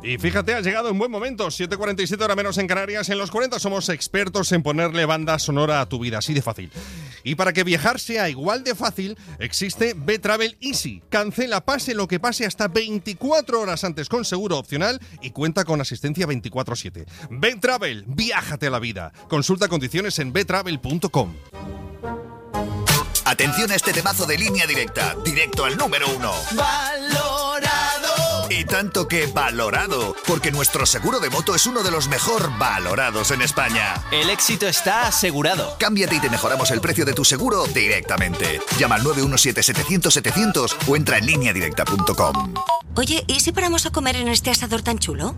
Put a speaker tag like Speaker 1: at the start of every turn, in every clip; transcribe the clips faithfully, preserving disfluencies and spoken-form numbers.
Speaker 1: Y fíjate, has llegado en buen momento. siete cuarenta y siete, hora menos en Canarias. En los cuarenta somos expertos en ponerle banda sonora a tu vida, así de fácil. Y para que viajar sea igual de fácil, existe B-Travel Easy. Cancela pase lo que pase hasta veinticuatro horas antes con seguro opcional y cuenta con asistencia veinticuatro siete. B-Travel, viájate a la vida. Consulta condiciones en b travel punto com.
Speaker 2: Atención a este temazo de Línea Directa, directo al número uno. ¡Valorado! Y tanto que valorado, porque nuestro seguro de moto es uno de los mejor valorados en España.
Speaker 3: El éxito está asegurado.
Speaker 2: Cámbiate y te mejoramos el precio de tu seguro directamente. Llama al nueve uno siete, setecientos, setecientos o entra en línea directa punto com.
Speaker 4: Oye, ¿y si paramos a comer en este asador tan chulo?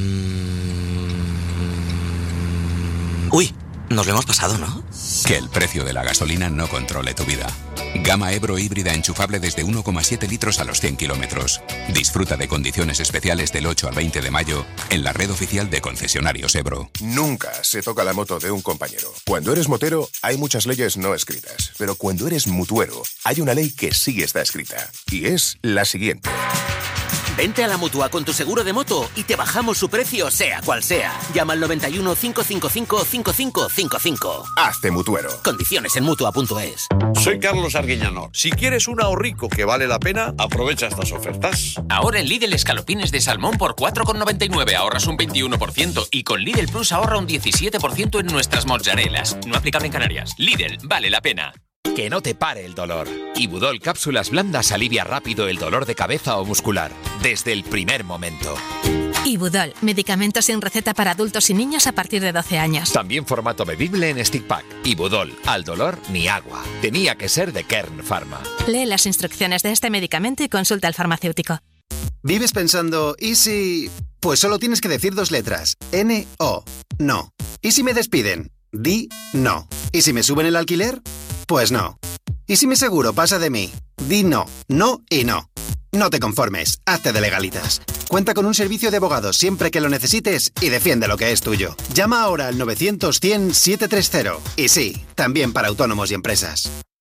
Speaker 3: Um... Uy, nos lo hemos pasado, ¿no?
Speaker 5: Que el precio de la gasolina no controle tu vida. Gama Ebro híbrida enchufable desde uno coma siete litros a los cien kilómetros. Disfruta de condiciones especiales del ocho al veinte de mayo en la red oficial de concesionarios Ebro.
Speaker 6: Nunca se toca la moto de un compañero. Cuando eres motero, hay muchas leyes no escritas. Pero cuando eres mutuero, hay una ley que sí está escrita. Y es la siguiente.
Speaker 7: Vente a la Mutua con tu seguro de moto y te bajamos su precio, sea cual sea. Llama al noventa y uno, cinco cinco cinco, cinco cinco cinco cinco.
Speaker 6: Hazte mutuero.
Speaker 7: Condiciones en mutua punto es.
Speaker 8: Soy Carlos Arguiñano. Si quieres un ahorrico que vale la pena, aprovecha estas ofertas.
Speaker 9: Ahora en Lidl escalopines de salmón por cuatro con noventa y nueve ahorras un veintiuno por ciento y con Lidl Plus ahorra un diecisiete por ciento en nuestras mozzarelas. No aplicable en Canarias. Lidl, vale la pena.
Speaker 10: Que no te pare el dolor. Ibudol Cápsulas Blandas alivia rápido el dolor de cabeza o muscular, desde el primer momento.
Speaker 11: Ibudol, medicamento sin receta para adultos y niños a partir de doce años.
Speaker 10: También formato bebible en stick pack. Ibudol, al dolor ni agua. Tenía que ser de Kern Pharma.
Speaker 11: Lee las instrucciones de este medicamento y consulta al farmacéutico.
Speaker 12: ¿Vives pensando, ¿y si...? Pues solo tienes que decir dos letras. N O. No. ¿Y si me despiden? Di no. ¿Y si me suben el alquiler? Pues no. ¿Y si mi seguro pasa de mí? Di no, no y no. No te conformes, hazte de legalitas. Cuenta con un servicio de abogados siempre que lo necesites y defiende lo que es tuyo. Llama ahora al novecientos, cien, setecientos treinta. Y sí, también para autónomos y empresas.